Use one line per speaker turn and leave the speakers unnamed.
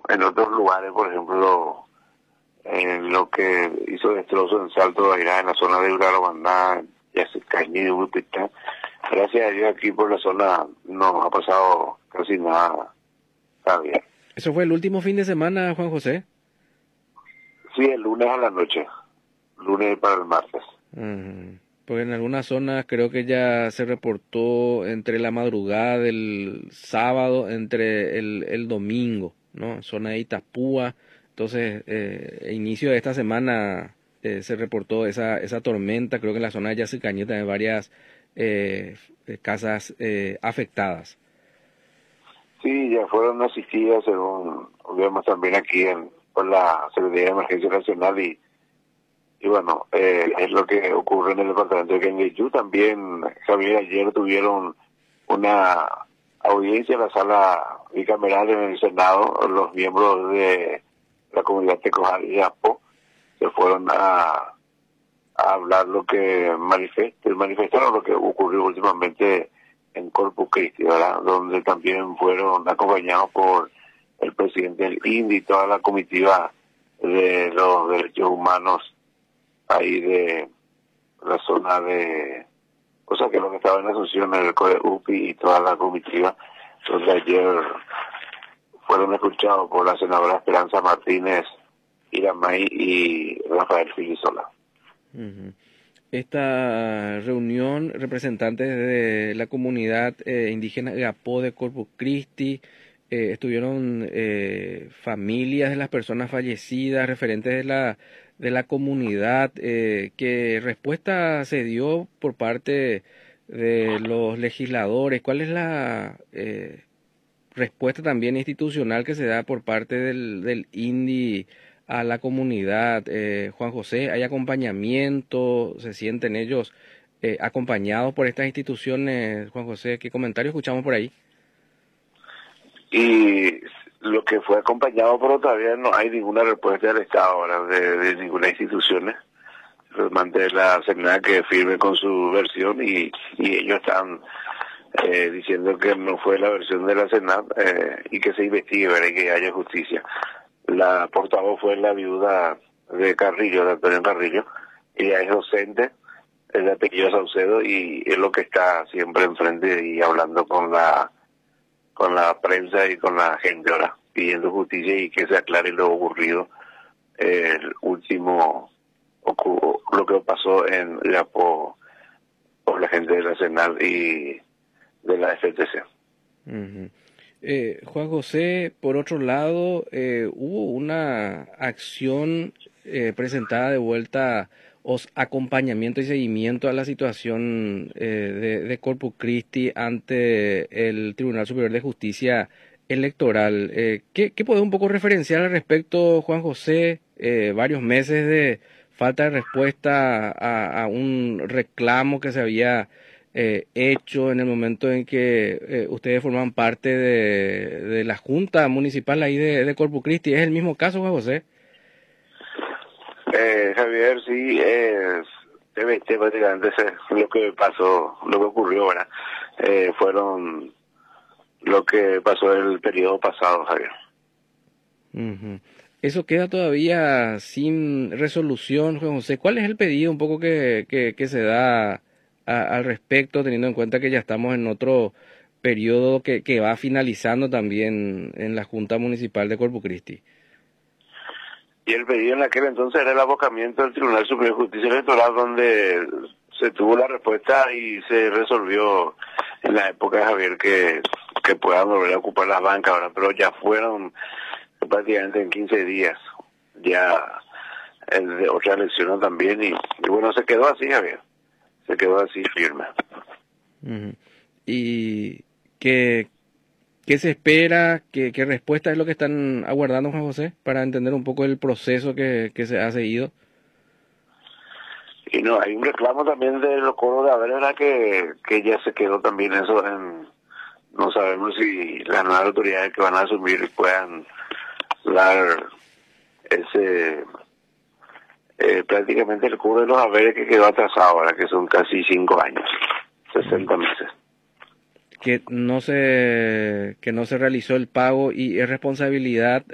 en otros lugares, por ejemplo, en lo que hizo destrozo en Salto de Airá, en la zona de Urarabandá, ya se cañó, Upita. Gracias a Dios aquí por la zona no ha pasado casi nada, está bien.
¿Eso fue el último fin de semana, Juan José?
Sí, el lunes a la noche, lunes para el martes.
Porque en algunas zonas creo que ya se reportó entre la madrugada del sábado, entre el domingo, ¿no? Zona de Itapúa. Entonces, inicio de esta semana se reportó esa tormenta. Creo que en la zona de Yacycañé también varias casas afectadas.
Sí, ya fueron asistidas, según vemos también aquí por la Secretaría de Emergencia Nacional y bueno, es lo que ocurre en el departamento de Quengueyú. También, Javier, ayer tuvieron una audiencia en la sala bicameral en el Senado. Los miembros de la comunidad Tecojal y Apo se fueron a hablar lo que manifestaron lo que ocurrió últimamente en Corpus Christi, ¿verdad? Donde también fueron acompañados por el presidente del INDI y toda la comitiva de los derechos humanos ahí de la zona de, o sea que lo que estaba en Asunción, en el CODE-UPI y toda la comitiva, donde ayer fueron escuchados por la senadora Esperanza Martínez Iramay y Rafael Filisola.
Esta reunión, representantes de la comunidad indígena Gapó de Corpus Christi, estuvieron familias de las personas fallecidas, referentes de la comunidad. ¿Qué respuesta se dio por parte de los legisladores? ¿Cuál es la respuesta también institucional que se da por parte del INDI a la comunidad? Juan José, ¿hay acompañamiento? ¿Se sienten ellos acompañados por estas instituciones? Juan José, ¿qué comentario escuchamos por ahí?
Y lo que fue acompañado, pero todavía no hay ninguna respuesta del Estado ahora, de ninguna institución. Mantén la Senada que firme con su versión y ellos están diciendo que no fue la versión de la Senada y que se investigue, ¿verdad? Y que haya justicia. La portavoz fue la viuda de Carrillo, de Antonio Carrillo. Ella es docente, es de apellido Saucedo y es lo que está siempre enfrente y hablando con la prensa y con la gente ahora, pidiendo justicia y que se aclare lo ocurrido, el último, lo que pasó en Yapo por la gente de la Senal y de la FTC.
Juan José, por otro lado, hubo una acción presentada de vuelta, acompañamiento y seguimiento a la situación de Corpus Christi ante el Tribunal Superior de Justicia Electoral. ¿Qué puede un poco referenciar al respecto, Juan José? Varios meses de falta de respuesta a un reclamo que se había hecho en el momento en que ustedes forman parte de la Junta Municipal ahí de Corpus Christi. ¿Es el mismo caso, Juan José?
Javier, sí, prácticamente lo que pasó, lo que ocurrió ahora, fueron lo que pasó el periodo pasado, Javier.
Eso queda todavía sin resolución, Juan José. ¿Cuál es el pedido un poco que se da al respecto, teniendo en cuenta que ya estamos en otro periodo que va finalizando también en la Junta Municipal de Corpus Christi?
Y el pedido en aquel entonces era el abocamiento del Tribunal Superior de Justicia Electoral, donde se tuvo la respuesta y se resolvió en la época de Javier que puedan volver a ocupar las bancas ahora, pero ya fueron prácticamente en 15 días, ya de otra elección también, y bueno, se quedó así, Javier, se quedó así firme.
¿Y qué se espera? ¿Qué respuesta es lo que están aguardando, Juan José, para entender un poco el proceso que se ha seguido?
Y no, hay un reclamo también de los coros de haber, ¿verdad? Que ya se quedó también eso no sabemos si las nuevas autoridades que van a asumir puedan dar ese, prácticamente el cobro de los haberes que quedó atrasado ahora, que son casi 5 años, 60 meses.
Que no se realizó el pago y es responsabilidad